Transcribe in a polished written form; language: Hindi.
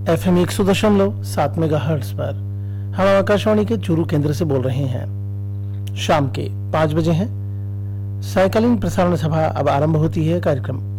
FM 100.7 मेगाहर्ट्ज पर हम आकाशवाणी के चूरू केंद्र से बोल रहे हैं। शाम के 5 बजे हैं। सायकालीन प्रसारण सभा अब आरंभ होती है। कार्यक्रम